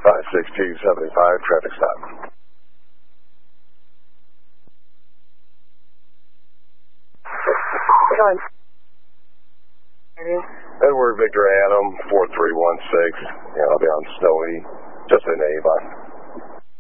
56275, traffic stop. Edward Victor Adam, 4316. Yeah, I'll be on Snowy, just in Avon.